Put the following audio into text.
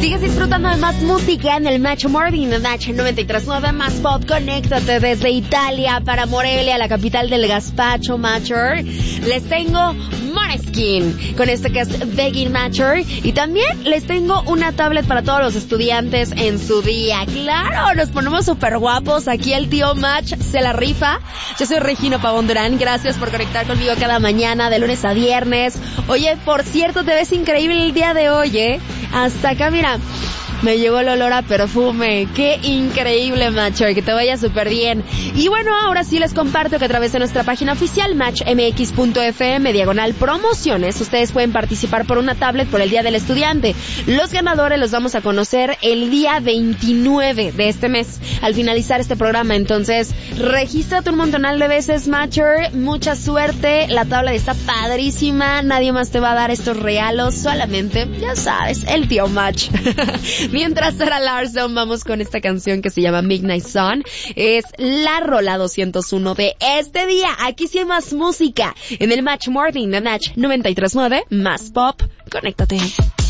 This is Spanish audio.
Sigues disfrutando de más música en el Match Morning de Match 93.9 Más Pop. Conéctate desde Italia para Morelia, la capital del gazpacho Matcher. Les tengo Måneskin con este que es Begging Matcher. Y también les tengo una tablet para todos los estudiantes en su día. ¡Claro! Nos ponemos súper guapos. Aquí el tío Match se la rifa. Yo soy Regina Pavón Durán. Gracias por conectar conmigo cada mañana, de lunes a viernes. Oye, por cierto, te ves increíble el día de hoy, ¿eh? Hasta acá, mira, me llegó el olor a perfume. ¡Qué increíble, Matcher! Que te vaya súper bien. Y bueno, ahora sí les comparto que a través de nuestra página oficial, matchmx.fm/promociones, ustedes pueden participar por una tablet por el Día del Estudiante. Los ganadores los vamos a conocer el día 29 de este mes, al finalizar este programa. Entonces, regístrate un montonal de veces, Matcher. Mucha suerte. La tablet está padrísima. Nadie más te va a dar estos regalos. Solamente, ya sabes, el tío Match. Mientras Sarah Larsson, vamos con esta canción que se llama Midnight Sun. Es la rola 201 de este día. Aquí sí hay más música en el Match Morning de Match 93.9 Más Pop. Conéctate.